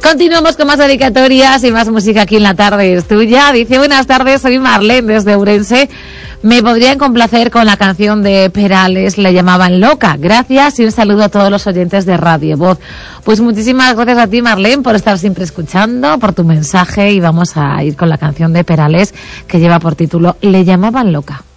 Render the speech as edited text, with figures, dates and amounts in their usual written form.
Continuamos con más dedicatorias y más música aquí en La Tarde es Tuya. Dice, buenas tardes, soy Marlene desde Ourense. Me podrían complacer con la canción de Perales, Le llamaban loca. Gracias y un saludo a todos los oyentes de Radio Voz. Pues muchísimas gracias a ti, Marlene, por estar siempre escuchando, por tu mensaje, y vamos a ir con la canción de Perales que lleva por título Le llamaban loca.